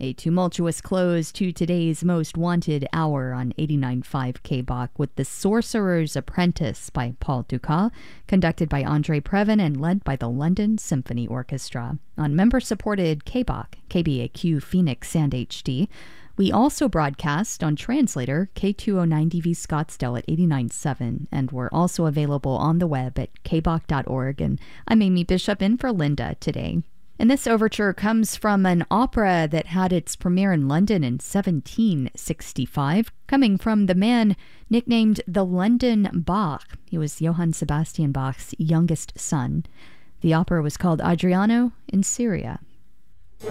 A tumultuous close to today's most wanted hour on 89.5 KBOK with The Sorcerer's Apprentice by Paul Dukas, conducted by Andre Previn and led by the London Symphony Orchestra. On member-supported KBOK, KBAQ Phoenix and HD. We also broadcast on Translator K209DV Scottsdale at 89.7, and we're also available on the web at kbok.org. And I'm Amy Bishop in for Linda today. And this overture comes from an opera that had its premiere in London in 1765, coming from the man nicknamed the London Bach. He was Johann Sebastian Bach's youngest son. The opera was called Adriano in Syria.